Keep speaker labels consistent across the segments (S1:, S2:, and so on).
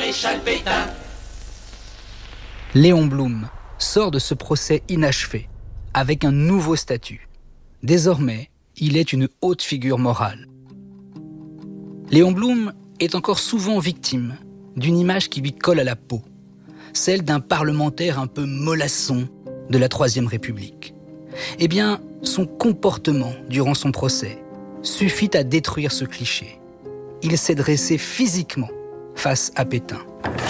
S1: maréchal Pétain.
S2: Léon Blum sort de ce procès inachevé, avec un nouveau statut. Désormais, il est une haute figure morale. Léon Blum est encore souvent victime d'une image qui lui colle à la peau, celle d'un parlementaire un peu mollasson de la Troisième République. Eh bien, son comportement durant son procès suffit à détruire ce cliché. Il s'est dressé physiquement face à Pétain.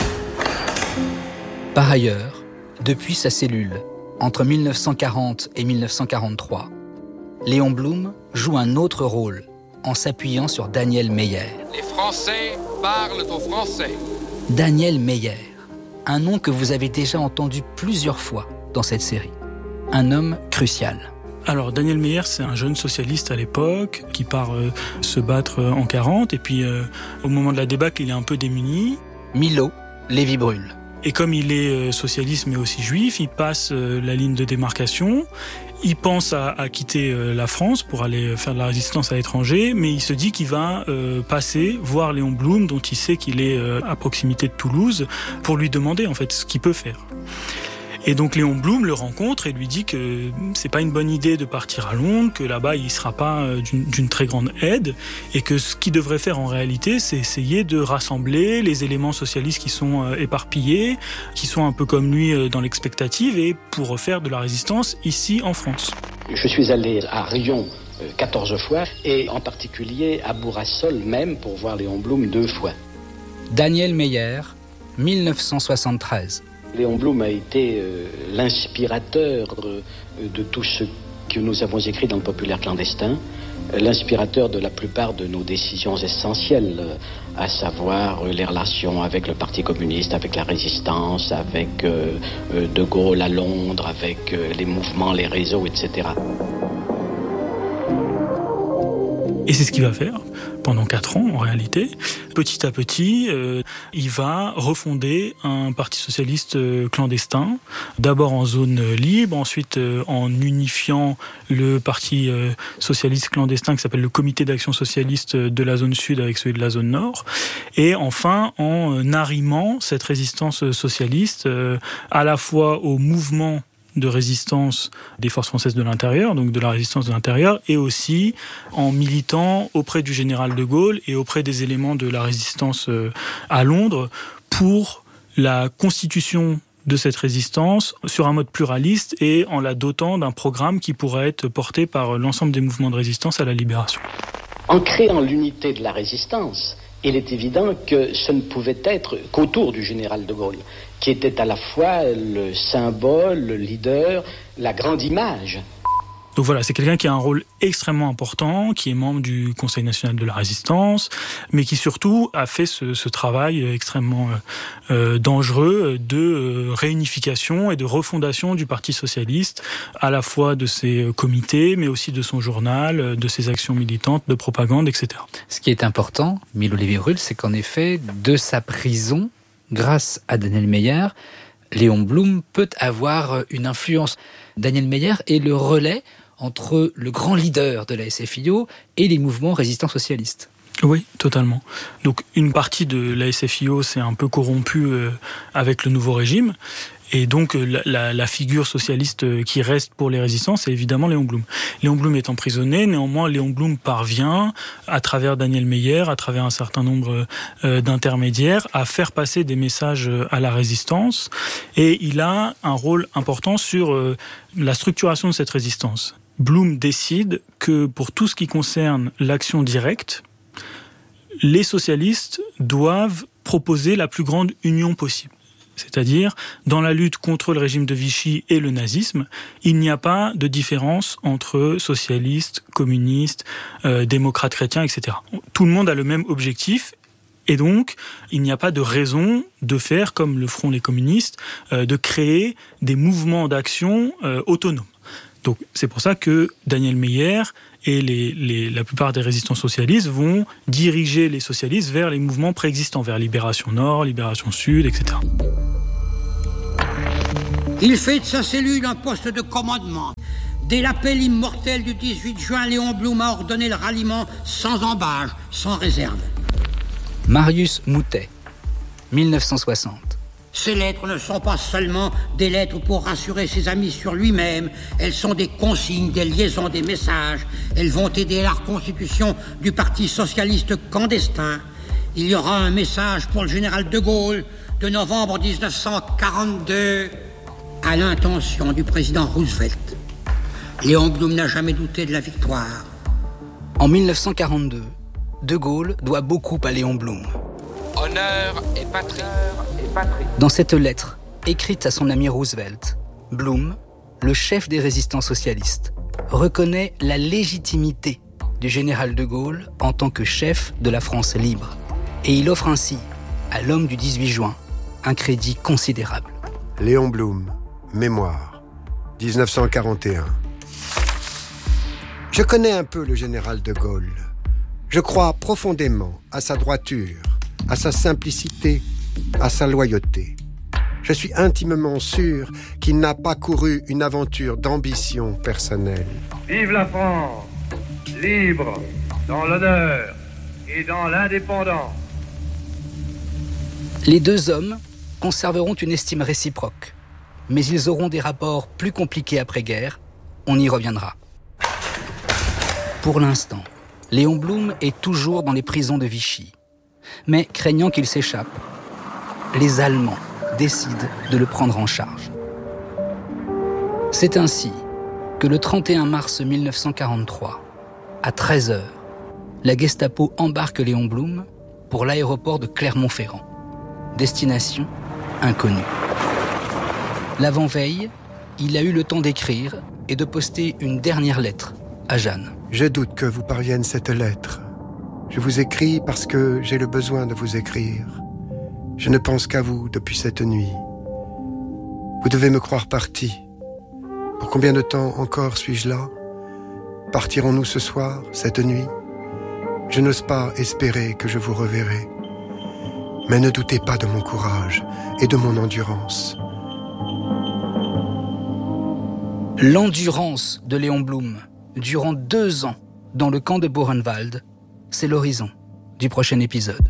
S2: Par ailleurs, depuis sa cellule, entre 1940 et 1943, Léon Blum joue un autre rôle en s'appuyant sur Daniel Meyer.
S3: Les Français parlent aux Français.
S2: Daniel Meyer, un nom que vous avez déjà entendu plusieurs fois dans cette série. Un homme crucial.
S4: Alors Daniel Meyer, c'est un jeune socialiste à l'époque qui part se battre en 40 et puis au moment de la débâcle, il est un peu démuni.
S2: Milo Lévy-Bruhl.
S4: Et comme il est socialiste mais aussi juif, il passe la ligne de démarcation. Il pense à quitter la France pour aller faire de la résistance à l'étranger, mais il se dit qu'il va passer voir Léon Blum, dont il sait qu'il est à proximité de Toulouse, pour lui demander en fait ce qu'il peut faire. Et donc Léon Blum le rencontre et lui dit que c'est pas une bonne idée de partir à Londres, que là-bas il sera pas d'une très grande aide, et que ce qu'il devrait faire en réalité, c'est essayer de rassembler les éléments socialistes qui sont éparpillés, qui sont un peu comme lui dans l'expectative, et pour faire de la résistance ici en France.
S5: Je suis allé à Rion 14 fois, et en particulier à Bourrassol même pour voir Léon Blum 2 fois.
S2: Daniel Meyer, 1973.
S5: Léon Blum a été l'inspirateur de tout ce que nous avons écrit dans le Populaire clandestin, l'inspirateur de la plupart de nos décisions essentielles, à savoir les relations avec le Parti communiste, avec la résistance, avec De Gaulle à Londres, avec les mouvements, les réseaux, etc.
S4: Et c'est ce qu'il va faire pendant 4 ans en réalité. Petit à petit, il va refonder un parti socialiste clandestin, d'abord en zone libre, ensuite en unifiant le parti socialiste clandestin qui s'appelle le Comité d'action socialiste de la zone sud avec celui de la zone nord, et enfin en arrimant cette résistance socialiste à la fois au mouvement de résistance des forces françaises de l'intérieur, donc de la résistance de l'intérieur, et aussi en militant auprès du général de Gaulle et auprès des éléments de la résistance à Londres pour la constitution de cette résistance sur un mode pluraliste et en la dotant d'un programme qui pourrait être porté par l'ensemble des mouvements de résistance à la libération.
S5: En créant l'unité de la résistance, il est évident que ce ne pouvait être qu'autour du général de Gaulle, qui était à la fois le symbole, le leader, la grande image.
S4: Donc voilà, c'est quelqu'un qui a un rôle extrêmement important, qui est membre du Conseil national de la résistance, mais qui surtout a fait ce travail extrêmement dangereux de réunification et de refondation du Parti socialiste, à la fois de ses comités, mais aussi de son journal, de ses actions militantes, de propagande, etc.
S2: Ce qui est important, Milo Lévy-Bruhl, c'est qu'en effet, de sa prison, grâce à Daniel Meyer, Léon Blum peut avoir une influence. Daniel Meyer est le relais entre le grand leader de la SFIO et les mouvements résistants socialistes.
S4: Oui, totalement. Donc une partie de la SFIO s'est un peu corrompue avec le nouveau régime. Et donc la figure socialiste qui reste pour les résistants, c'est évidemment Léon Blum. Léon Blum est emprisonné, néanmoins Léon Blum parvient, à travers Daniel Meyer, à travers un certain nombre d'intermédiaires, à faire passer des messages à la résistance. Et il a un rôle important sur la structuration de cette résistance. Blum décide que pour tout ce qui concerne l'action directe, les socialistes doivent proposer la plus grande union possible. C'est-à-dire, dans la lutte contre le régime de Vichy et le nazisme, il n'y a pas de différence entre socialistes, communistes, démocrates chrétiens, etc. Tout le monde a le même objectif, et donc il n'y a pas de raison de faire, comme le feront les communistes, de créer des mouvements d'action autonomes. Donc c'est pour ça que Daniel Meyer et la plupart des résistants socialistes vont diriger les socialistes vers les mouvements préexistants, vers Libération Nord, Libération Sud, etc.
S6: Il fait de sa cellule un poste de commandement. Dès l'appel immortel du 18 juin, Léon Blum a ordonné le ralliement sans embâche, sans réserve.
S2: Marius Moutet, 1960.
S6: Ces lettres ne sont pas seulement des lettres pour rassurer ses amis sur lui-même. Elles sont des consignes, des liaisons, des messages. Elles vont aider à la reconstitution du Parti socialiste clandestin. Il y aura un message pour le général de Gaulle de novembre 1942 à l'intention du président Roosevelt. Léon Blum n'a jamais douté de la victoire.
S2: En 1942, de Gaulle doit beaucoup à Léon Blum.
S3: Honneur et patrie.
S2: Dans cette lettre, écrite à son ami Roosevelt, Blum, le chef des résistants socialistes, reconnaît la légitimité du général de Gaulle en tant que chef de la France libre. Et il offre ainsi, à l'homme du 18 juin, un crédit considérable.
S1: Léon Blum, Mémoire, 1941. Je connais un peu le général de Gaulle. Je crois profondément à sa droiture, à sa simplicité, à sa loyauté. Je suis intimement sûr qu'il n'a pas couru une aventure d'ambition personnelle.
S7: Vive la France, libre, dans l'honneur et dans l'indépendance.
S2: Les deux hommes conserveront une estime réciproque, mais ils auront des rapports plus compliqués après-guerre. On y reviendra. Pour l'instant, Léon Blum est toujours dans les prisons de Vichy. Mais craignant qu'il s'échappe, les Allemands décident de le prendre en charge. C'est ainsi que le 31 mars 1943, à 13h, la Gestapo embarque Léon Blum pour l'aéroport de Clermont-Ferrand. Destination inconnue. L'avant-veille, il a eu le temps d'écrire et de poster une dernière lettre à Jeanne.
S1: Je doute que vous parvienne cette lettre. Je vous écris parce que j'ai le besoin de vous écrire. Je ne pense qu'à vous depuis cette nuit. Vous devez me croire parti. Pour combien de temps encore suis-je là ? Partirons-nous ce soir, cette nuit ? Je n'ose pas espérer que je vous reverrai. Mais ne doutez pas de mon courage et de mon endurance.
S2: L'endurance de Léon Blum durant 2 ans dans le camp de Buchenwald, c'est l'horizon du prochain épisode.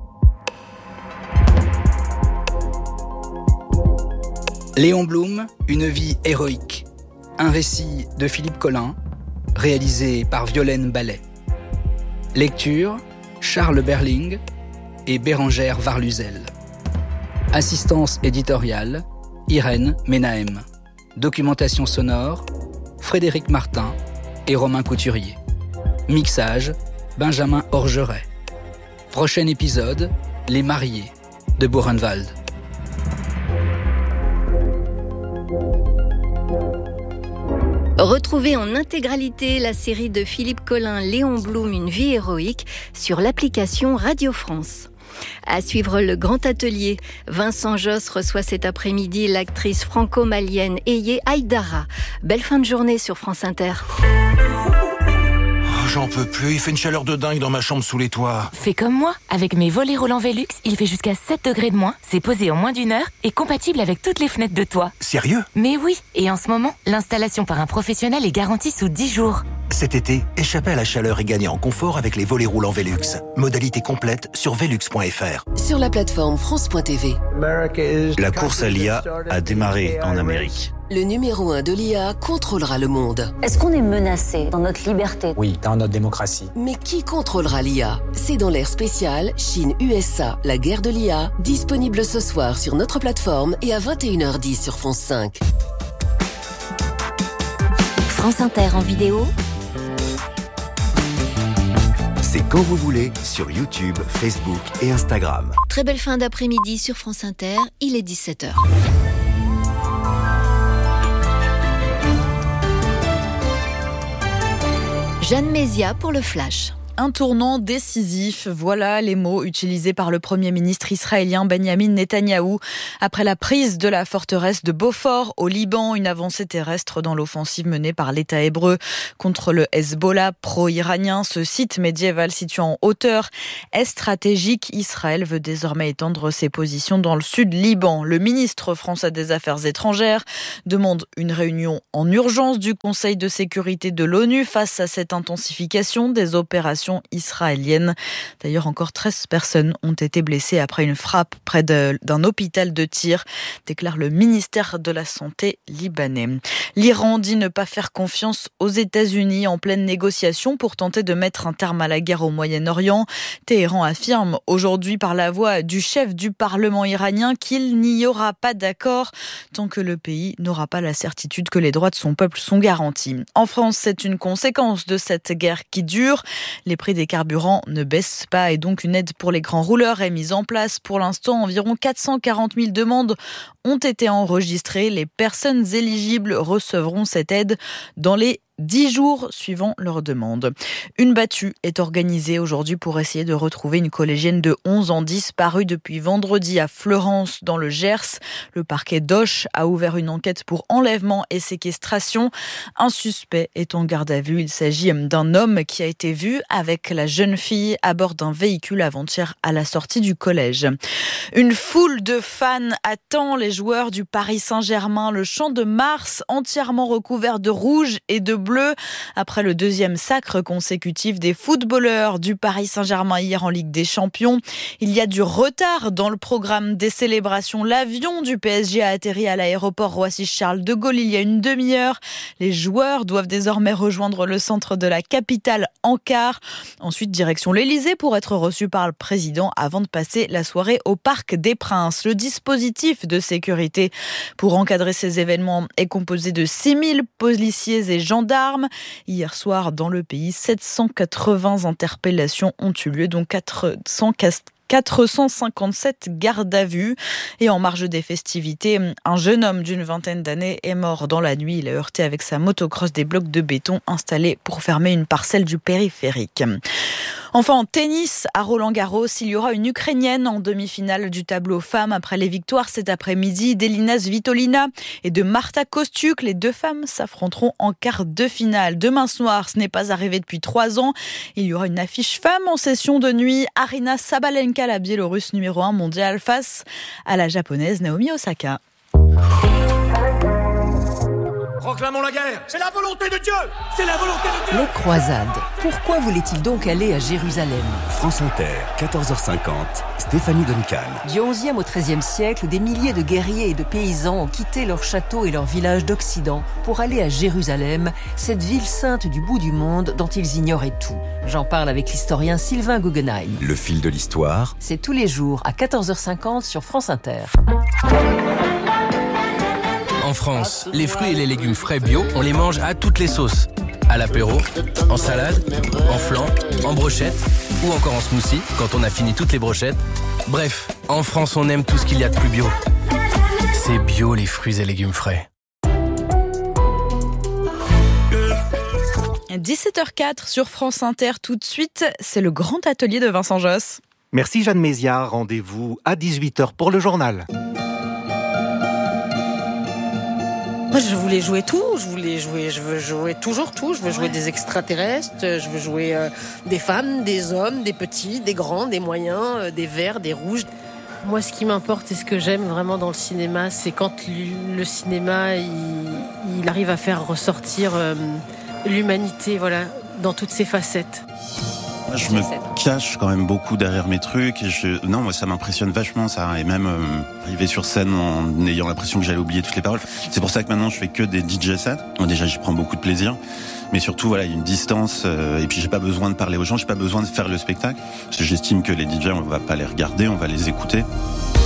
S2: Léon Blum, une vie héroïque. Un récit de Philippe Collin, réalisé par Violaine Ballet. Lecture, Charles Berling et Bérangère Varluzel. Assistance éditoriale, Irène Menahem. Documentation sonore, Frédéric Martin et Romain Couturier. Mixage, Benjamin Orgeret. Prochain épisode, Les mariés de Buchenwald.
S8: Retrouvez en intégralité la série de Philippe Collin, Léon Blum, Une vie héroïque sur l'application Radio France. À suivre le grand atelier, Vincent Josse reçoit cet après-midi l'actrice franco-malienne Eye Aïdara. Belle fin de journée sur France Inter.
S9: J'en peux plus, il fait une chaleur de dingue dans ma chambre sous les toits.
S10: Fais comme moi, avec mes volets roulants Velux, il fait jusqu'à 7 degrés de moins, c'est posé en moins d'1 heure et compatible avec toutes les fenêtres de toit.
S9: Sérieux ?
S10: Mais oui, et en ce moment, l'installation par un professionnel est garantie sous 10 jours.
S9: Cet été, échappez à la chaleur et gagnez en confort avec les volets roulants Velux. Modalité complète sur velux.fr.
S11: Sur la plateforme France.tv.
S12: La course à l'IA a démarré en Amérique.
S11: Le numéro 1 de l'IA contrôlera le monde.
S13: Est-ce qu'on est menacé dans notre liberté ?
S14: Oui, dans notre démocratie.
S11: Mais qui contrôlera l'IA ? C'est dans l'ère spéciale Chine-USA, la guerre de l'IA, disponible ce soir sur notre plateforme et à 21h10 sur France 5.
S8: France Inter en vidéo.
S15: C'est quand vous voulez sur YouTube, Facebook et Instagram.
S8: Très belle fin d'après-midi sur France Inter, il est 17h. Jeanne Mézia pour le Flash.
S16: Un tournant décisif, voilà les mots utilisés par le Premier ministre israélien Benjamin Netanyahou. Après la prise de la forteresse de Beaufort au Liban, une avancée terrestre dans l'offensive menée par l'État hébreu contre le Hezbollah pro-iranien. Ce site médiéval situé en hauteur est stratégique. Israël veut désormais étendre ses positions dans le sud Liban. Le ministre français des Affaires étrangères demande une réunion en urgence du Conseil de sécurité de l'ONU face à cette intensification des opérations population israélienne. D'ailleurs, encore 13 personnes ont été blessées après une frappe près d'un hôpital de Tyr, déclare le ministère de la Santé libanais. L'Iran dit ne pas faire confiance aux États-Unis en pleine négociation pour tenter de mettre un terme à la guerre au Moyen-Orient. Téhéran affirme aujourd'hui par la voix du chef du Parlement iranien qu'il n'y aura pas d'accord tant que le pays n'aura pas la certitude que les droits de son peuple sont garantis. En France, c'est une conséquence de cette guerre qui dure. Les prix des carburants ne baissent pas et donc une aide pour les grands rouleurs est mise en place. Pour l'instant, environ 440 000 demandes ont été enregistrées. Les personnes éligibles recevront cette aide dans les 10 jours suivant leur demande. Une battue est organisée aujourd'hui pour essayer de retrouver une collégienne de 11 ans disparue depuis vendredi à Fleurance dans le Gers. Le parquet d'Auch a ouvert une enquête pour enlèvement et séquestration. Un suspect est en garde à vue. Il s'agit d'un homme qui a été vu avec la jeune fille à bord d'un véhicule avant-hier à la sortie du collège. Une foule de fans attend les joueurs du Paris Saint-Germain. Le Champ de Mars entièrement recouvert de rouge et de bleu après le deuxième sacre consécutif des footballeurs du Paris Saint-Germain hier en Ligue des Champions. Il y a du retard dans le programme des célébrations. L'avion du PSG a atterri à l'aéroport Roissy-Charles de Gaulle il y a une demi-heure. Les joueurs doivent désormais rejoindre le centre de la capitale en car. Ensuite, direction l'Élysée pour être reçus par le président avant de passer la soirée au Parc des Princes. Le dispositif de sécurité pour encadrer ces événements est composé de 6000 policiers et gendarmes. Hier soir, dans le pays, 780 interpellations ont eu lieu, dont 457 gardes à vue. Et en marge des festivités, un jeune homme d'une vingtaine d'années est mort dans la nuit. Il a heurté avec sa motocross des blocs de béton installés pour fermer une parcelle du périphérique. Enfin, en tennis, à Roland-Garros, il y aura une Ukrainienne en demi-finale du tableau femmes après les victoires cet après-midi d'Elina Svitolina et de Marta Kostyuk. Les deux femmes s'affronteront en quart de finale. Demain soir, ce n'est pas arrivé depuis 3 ans. Il y aura une affiche femme en session de nuit. Aryna Sabalenka, la Biélorusse numéro 1 mondiale, face à la japonaise Naomi Osaka.
S14: Proclamons la guerre. C'est la volonté de Dieu. C'est la volonté de Dieu.
S17: Les croisades. Pourquoi voulait-il donc aller à Jérusalem ?
S15: France Inter, 14h50, Stéphanie Duncan.
S17: Du XIe au XIIIe siècle, des milliers de guerriers et de paysans ont quitté leurs châteaux et leurs villages d'Occident pour aller à Jérusalem, cette ville sainte du bout du monde dont ils ignoraient tout. J'en parle avec l'historien Sylvain Guggenheim.
S15: Le fil de l'histoire.
S17: C'est tous les jours à 14h50 sur France Inter.
S18: En France, les fruits et les légumes frais bio, on les mange à toutes les sauces. À l'apéro, en salade, en flan, en brochette ou encore en smoothie quand on a fini toutes les brochettes. Bref, en France, on aime tout ce qu'il y a de plus bio. C'est bio les fruits et légumes frais.
S16: 17h04 sur France Inter. Tout de suite, c'est le grand atelier de Vincent Josse.
S19: Merci Jeanne Méziard. Rendez-vous à 18h pour le journal.
S20: Moi, je voulais jouer tout, je veux jouer toujours tout, je veux jouer des extraterrestres, je veux jouer des femmes, des hommes, des petits, des grands, des moyens, des verts, des rouges. Moi, ce qui m'importe et ce que j'aime vraiment dans le cinéma, c'est quand le cinéma, il arrive à faire ressortir l'humanité, voilà, dans toutes ses facettes.
S21: Je me cache quand même beaucoup derrière mes trucs. Non, moi ça m'impressionne vachement ça. Et même arriver sur scène en ayant l'impression que j'allais oublier toutes les paroles. C'est pour ça que maintenant je fais que des DJ sets. Bon, déjà j'y prends beaucoup de plaisir. Mais surtout voilà, il y a une distance. Et puis j'ai pas besoin de parler aux gens, j'ai pas besoin de faire le spectacle. Parce que j'estime que les DJ, on va pas les regarder, on va les écouter.